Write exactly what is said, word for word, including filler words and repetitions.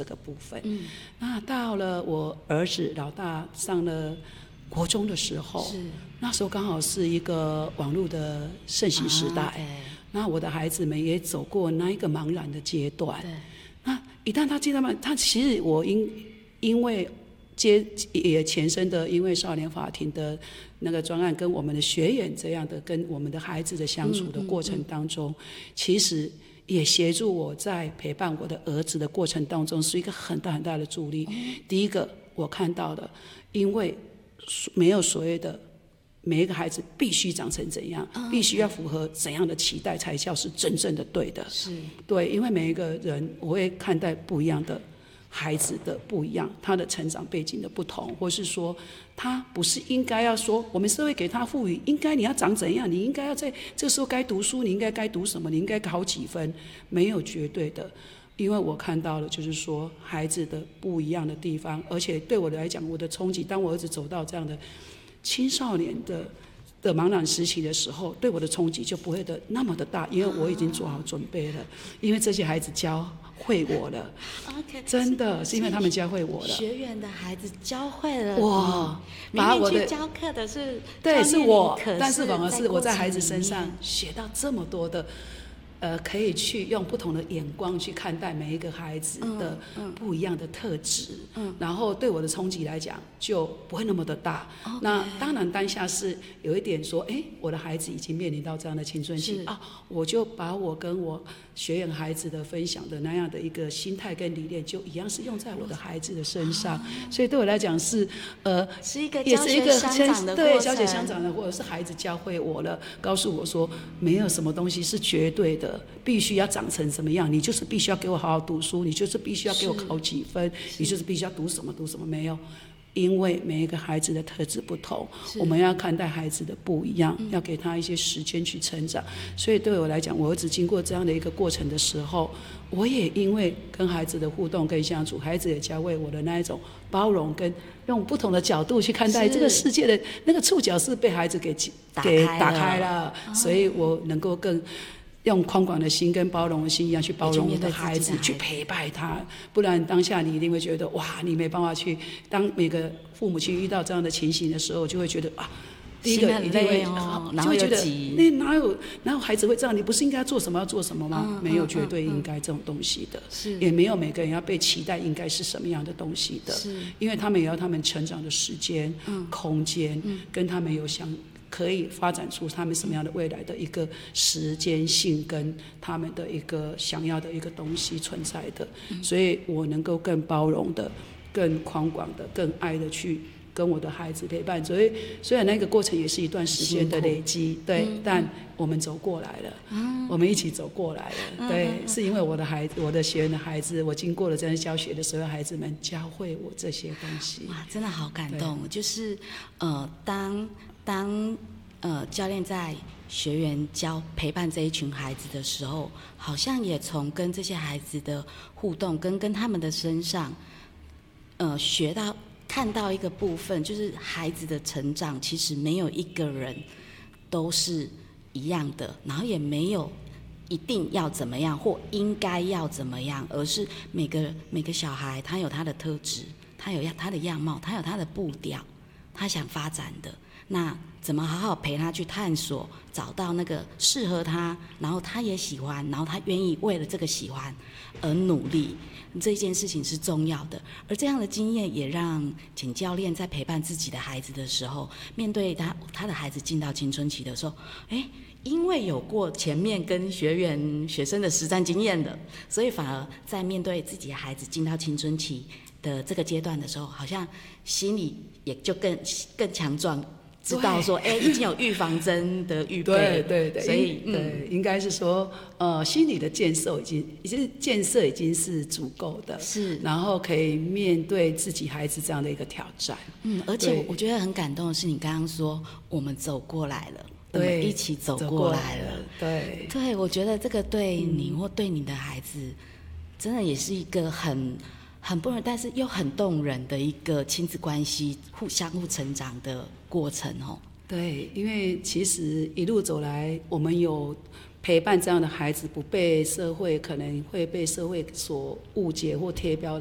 这个部分。嗯，那到了我儿子老大上了国中的时候，是那时候刚好是一个网络的盛行时代，啊、那我的孩子们也走过那一个茫然的阶段。那一旦他接到嘛，他其实我因因为接也前身的，因为少年法庭的那个专案跟我们的学员这样的跟我们的孩子的相处的过程当中，嗯嗯嗯、其实也协助我在陪伴我的儿子的过程当中是一个很大很大的助力。嗯、第一个我看到了，因为没有所谓的每一个孩子必须长成怎样，嗯、必须要符合怎样的期待才叫是真正的对的。是对，因为每一个人我会看待不一样的孩子的不一样，他的成长背景的不同，或是说他不是应该要说我们社会给他赋予应该你要长怎样，你应该要在这时候该读书，你应该该读什么，你应该考几分，没有绝对的。因为我看到了就是说孩子的不一样的地方，而且对我来讲我的冲击，当我儿子走到这样的青少年的的茫然时期的时候，对我的冲击就不会的那么的大，因为我已经做好准备了，因为这些孩子教会我了。okay, 真的是因为他们教会我了， 学员的孩子教会了我， 把我的教课的是对是我，但是反而是我在孩子身上学到这么多的呃，可以去用不同的眼光去看待每一个孩子的不一样的特质，嗯嗯、然后对我的冲击来讲就不会那么的大。Okay. 那当然当下是有一点说，哎，我的孩子已经面临到这样的青春期啊，我就把我跟我学员孩子的分享的那样的一个心态跟理念，就一样是用在我的孩子的身上。啊、所以对我来讲是呃， 是一个教学相长的过程， 对，教学相长的，或者是孩子教会我了，告诉我说没有什么东西是绝对的。必须要长成什么样，你就是必须要给我好好读书，你就是必须要给我考几分，你就是必须要读什么读什么，没有，因为每一个孩子的特质不同，我们要看待孩子的不一样，要给他一些时间去成长。所以对我来讲，我儿子经过这样的一个过程的时候，我也因为跟孩子的互动跟相处，孩子也教会我的那一种包容，跟用不同的角度去看待这个世界的那个触角是被孩子给给打开了，所以我能够更用宽广的心跟包容的心一样去包容我的孩子，去陪伴他。不然当下你一定会觉得哇，你没办法去。当每个父母亲遇到这样的情形的时候，就会觉得啊，第一个一定会、哦、就会觉得那哪有哪有孩子会这样？你不是应该要做什么要做什么吗？嗯、没有绝对应该这种东西的，嗯、也没有每个人要被期待应该是什么样的东西的。因为他们也要他们成长的时间、嗯、空间，嗯、跟他们有相。可以发展出他们什么样的未来的一个时间性跟他们的一个想要的一个东西存在的，嗯、所以我能够更包容的、更宽广的、更爱的去跟我的孩子陪伴。所以虽然那个过程也是一段时间的累积，对，嗯、但我们走过来了，嗯、我们一起走过来了，对，嗯、是因为我的孩子、我的学员的孩子，我经过了这样教学的所有孩子们教会我这些东西。 哇，真的好感动！就是呃，当当呃教练在学员教陪伴这一群孩子的时候，好像也从跟这些孩子的互动，跟跟他们的身上，呃，学到看到一个部分，就是孩子的成长，其实没有一个人都是一样的，然后也没有一定要怎么样或应该要怎么样，而是每个每个小孩他有他的特质，他有他的样貌，他有他的步调，他想发展的，那怎么好好陪他去探索，找到那个适合他，然后他也喜欢，然后他愿意为了这个喜欢而努力，这件事情是重要的。而这样的经验也让简教练在陪伴自己的孩子的时候，面对他他的孩子进到青春期的时候，哎，因为有过前面跟学员学生的实战经验的，所以反而在面对自己的孩子进到青春期的这个阶段的时候，好像心里也就更更强壮，知道说，哎，已经有预防针的预备， 对对对， 所以嗯、对，应该是说，呃，心理的建设已经，已经建设已经是足够的， 是， 然后可以面对自己孩子这样的一个挑战。 嗯，而且我觉得很感动的是，你刚刚说我们走过来了，我们一起走过来了， 对， 对，我觉得这个对你或对你的孩子，真的也是一个很。很不容易，但是又很动人的一个亲子关系互相互成长的过程哦。 对，因为其实一路走来，我们有陪伴这样的孩子，不被社会可能会被社会所误解或贴标